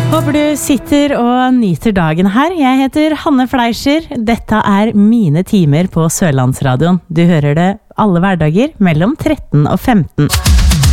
Håper du sitter og nyter dagen her. Jeg heter Hanne Fleischer. Dette mine timer på Sørlandsradioen. Du hører det alle hverdager mellom 13 og 15.